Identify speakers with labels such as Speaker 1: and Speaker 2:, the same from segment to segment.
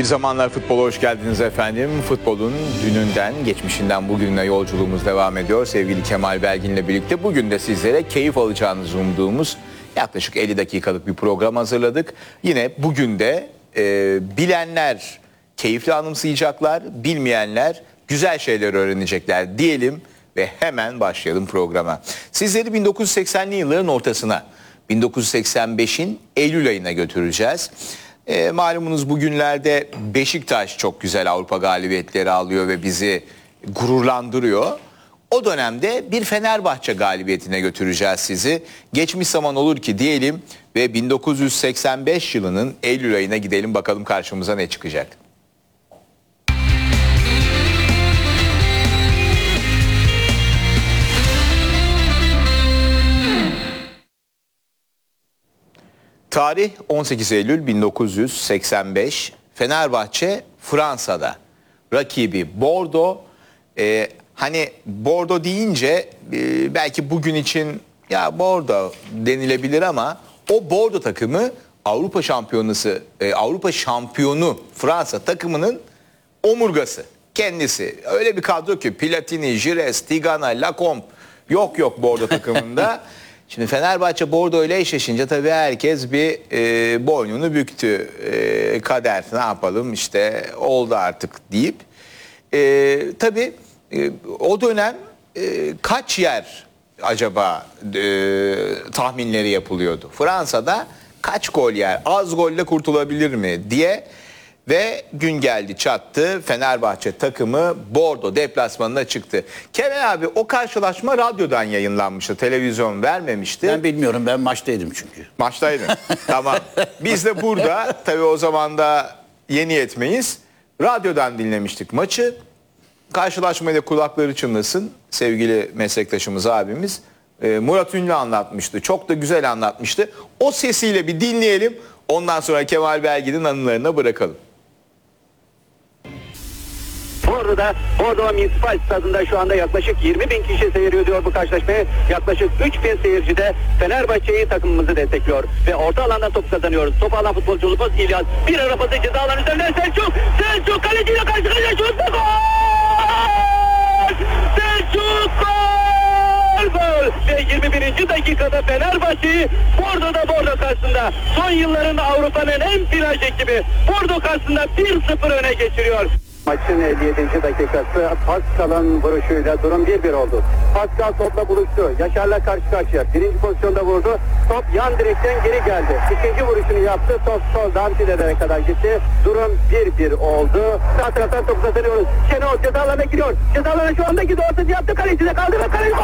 Speaker 1: Bir Zamanlar Futbol'a hoş geldiniz efendim. Futbolun dününden, geçmişinden bugününe yolculuğumuz devam ediyor. Sevgili Kemal Belgin'le birlikte bugün de sizlere keyif alacağınızı umduğumuz yaklaşık 50 dakikalık bir program hazırladık. Yine bugün de bilenler keyifli anımsayacaklar, bilmeyenler güzel şeyler öğrenecekler diyelim ve hemen başlayalım programa. Sizleri 1980'li yılların ortasına, 1985'in Eylül ayına götüreceğiz. Malumunuz bugünlerde Beşiktaş çok güzel Avrupa galibiyetleri alıyor ve bizi gururlandırıyor. O dönemde bir Fenerbahçe galibiyetine götüreceğiz sizi. Geçmiş zaman olur ki diyelim ve 1985 yılının Eylül ayına gidelim, bakalım karşımıza ne çıkacak. Tarih 18 Eylül 1985, Fenerbahçe Fransa'da. Rakibi Bordeaux. Hani Bordeaux deyince belki bugün için ya Bordeaux denilebilir ama o Bordeaux takımı Avrupa şampiyonu Fransa takımının omurgası. Kendisi. Öyle bir kadro ki Platini, Gires, Tigana, Lacombe yok Bordeaux takımında. Şimdi Fenerbahçe Bordeaux ile eşleşince tabii herkes bir boynunu büktü. Kader ne yapalım işte oldu artık deyip. Tabii o dönem kaç yer acaba tahminleri yapılıyordu. Fransa'da kaç gol yer, az golle kurtulabilir mi diye. Ve gün geldi çattı, Fenerbahçe takımı Bordeaux deplasmanına çıktı. Kemal abi, o karşılaşma radyodan yayınlanmıştı, televizyon vermemişti.
Speaker 2: Ben bilmiyorum, ben maçtaydım çünkü.
Speaker 1: Maçtaydın. Tamam. Biz de burada tabii o zaman da yeni yetmeyiz. Radyodan dinlemiştik maçı. Karşılaşmayla kulakları çınlasın sevgili meslektaşımız, abimiz. Murat Ünlü anlatmıştı. Çok da güzel anlatmıştı. O sesiyle bir dinleyelim. Ondan sonra Kemal Belgin'in anılarına bırakalım.
Speaker 3: Bordeaux Municipal Stadı'nda şu anda yaklaşık 20 bin kişi seyrediyor bu karşılaşmaya. Yaklaşık 3 bin seyirci de Fenerbahçe'yi, takımımızı destekliyor. Ve orta alandan top kazanıyoruz. Top alan futbolcumuz İlyas. Bir ara pası ceza alanı üzerine Selçuk kaleciyle karşı karşıya şutla gol! Selçuk gol! Ve 21. dakikada Fenerbahçe'yi Bordeaux karşısında son yılların Avrupa'nın en plaj ekibi Bordeaux karşısında 1-0 öne geçiriyor. Maçın 57. dakikası Pascal'ın vuruşuyla durum 1-1 oldu. Pascal topla buluştu. Yaşar'la karşı karşıya. Birinci pozisyonda vurdu. Top yan direkten geri geldi. İkinci vuruşunu yaptı. Top soldan filelere kadar gitti. Durum 1-1 oldu. Sağ taraftan top kazanıyoruz. Şenol ceza alanına giriyor. Ceza alanına şu anda gidiyor. Ortası yaptı. Kaleci'de kaldı ve kaleci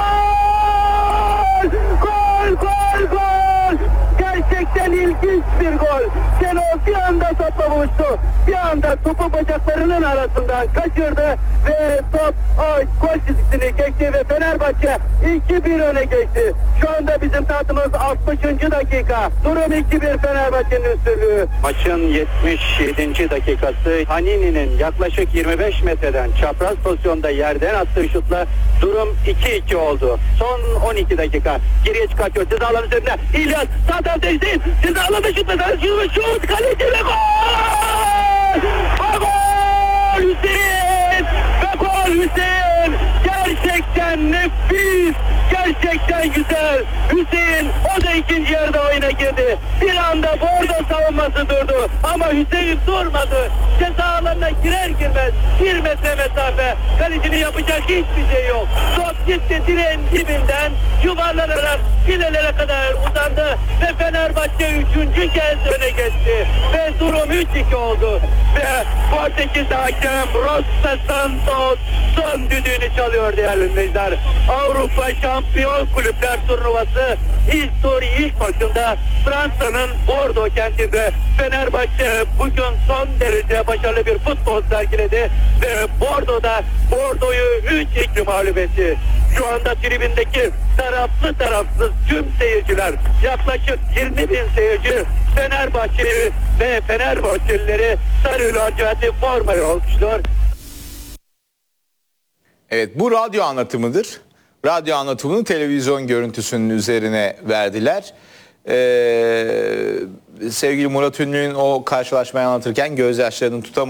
Speaker 3: gol! Gerçekten ilginç bir gol. Şenol bir anda topla buluştu. Bir anda topu bacaklarının arasından kaçırdı ve top gol çizgisini geçti ve Fenerbahçe 2-1 öne geçti. Şu anda bizim tahtımız 60. dakika. Durum 2-1 Fenerbahçe'nin üstünlüğü. Maçın 77. dakikası Hanini'nin yaklaşık 25 metreden çapraz pozisyonda yerden attığı şutla durum 2-2 oldu. Son 12 dakika. Geriye çıkartıyor. Ceza alanı üzerinde İlyas. Sağ tarafta Hüseyin. Ceza alanı şutla. Şut. Kaleci ve gol! Gol Hüseyin! Ve gol Hüseyin! Gerçekten nefis! Gerçekten güzel! Hüseyin o da ikinci yarıda oyuna girdi. Bir anda Bordeaux savunması durdu. Ama Hüseyin durmadı. Ceza alanına girer girmez 1 metre mesafe. Kalecinin yapacak hiçbir şey yok. Top gitti direğin dibinden yuvarlanarak filelere kadar uzandı. Ve Fenerbahçe 3. kez öne geçti. Ve durum 3-2 oldu. Ve Portekiz'de hakem Rosa Santos son düdüğünü çalıyor değerli izleyiciler. Avrupa Şampiyon Kulüpler Turnuvası ilk maçında Fransa'nın Bordeaux kentinde Fenerbahçe bugün son derece başarılı bir futbol sergiledi ve Bordeaux'u 3-2 mağlup etti. Şu anda tribündeki tarafsız tüm seyirciler, yaklaşık 20 bin seyirci Fenerbahçeli ve Fenerbahçelileri sarı lacivertli formayı alkışlıyor.
Speaker 1: Evet, bu radyo anlatımıdır. Radyo anlatımını televizyon görüntüsünün üzerine verdiler. Sevgili Murat Ünlü'nün o karşılaşmayı anlatırken gözyaşlarını tutamadı.